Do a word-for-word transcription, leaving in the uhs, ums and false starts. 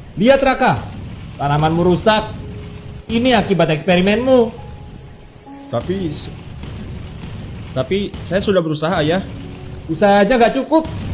Lihat Raka, tanamanmu rusak. Ini akibat eksperimenmu. Tapi... Tapi saya sudah berusaha, Ayah. Usaha aja gak cukup.